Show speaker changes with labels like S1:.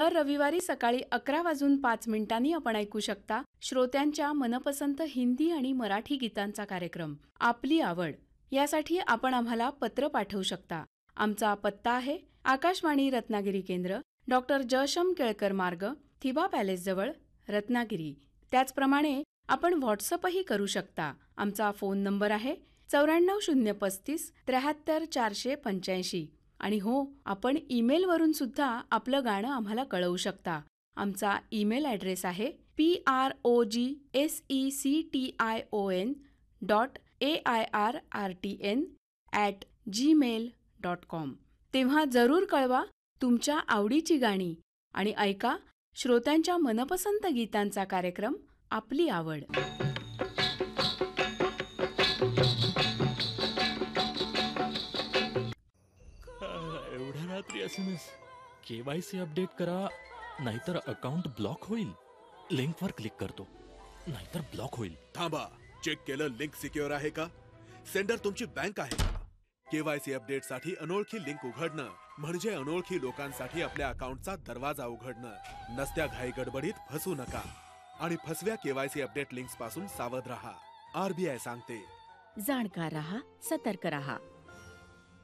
S1: दर रविवारी सकाळी 11:05 आपण ऐकू शकता श्रोत्यांच्या मनपसंत हिंदी आणि मराठी गीतांचा कार्यक्रम आपली आवड. यासाठी आपण आम्हाला पत्र पाठवू शकता. आमचा पत्ता आहे आकाशवाणी रत्नागिरी केंद्र, डॉक्टर जयशम केळकर मार्ग, थिबा पॅलेस जवळ, रत्नागिरी. त्याचप्रमाणे आपण व्हॉट्सअपही करू शकता. आमचा फोन नंबर आहे 94 035 73 485. आणि हो, आपण ईमेलवरून सुद्धा आपलं गाणं आम्हाला कळवू शकता. आमचा ईमेल ॲड्रेस आहे progesection.airrtn@gmail.com. तेव्हा जरूर कळवा तुमच्या आवडीची गाणी आणि ऐका श्रोत्यांच्या मनपसंत गीतांचा कार्यक्रम आपली आवड.
S2: एवढ्या रात्री SMS. KYC अपडेट करा नाहीतर अकाउंट ब्लॉक होईल. लिंकवर क्लिक करतो नाहीतर ब्लॉक होईल.
S3: थांबा, चेक केलं लिंक सिक्युअर आहे का? सेंडर तुमची बँक आहे का? KYC अपडेट साठी अनोळखी लिंक उघडणं म्हणजे अनोळखी लोकांसाठी आपल्या अकाउंटचा दरवाजा उघडणं. नसत्या घाई गडबडीत फसू नका आणि फसव्या KYC अपडेट लिंक्स पासून सावध रहा. RBI सांगते,
S4: जाणकार रहा, सतर्क रहा.